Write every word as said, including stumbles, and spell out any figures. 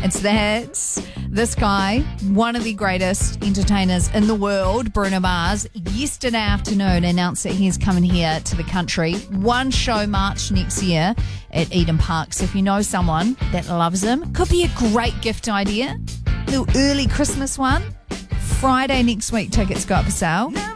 It's that this guy, one of the greatest entertainers in the world, Bruno Mars, yesterday afternoon announced that he's coming here to the country. One show March next year at Eden Park. So if you know someone that loves him, could be a great gift idea. Little early Christmas one. Friday next week, tickets go up for sale.